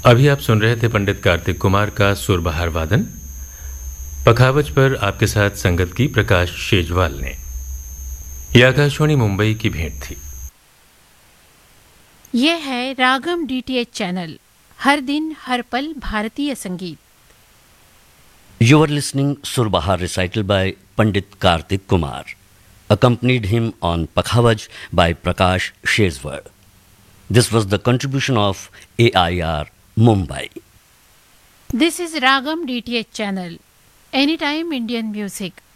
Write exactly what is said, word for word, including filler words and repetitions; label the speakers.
Speaker 1: अभी आप सुन रहे थे पंडित कार्तिक कुमार का सुरबहार वादन। पखावज पर आपके साथ संगत की प्रकाश शेजवाल ने। यह आकाशवाणी मुंबई की भेंट थी।
Speaker 2: यह है रागम डीटीएच चैनल, हर दिन हर पल भारतीय संगीत।
Speaker 3: You are listening Surbahar recital by Pandit Kartik Kumar. Accompanied him on Pakhavaj by Prakash Shezwar. This was the contribution of A I R Mumbai.
Speaker 2: This is Ragam D T H channel, anytime Indian music.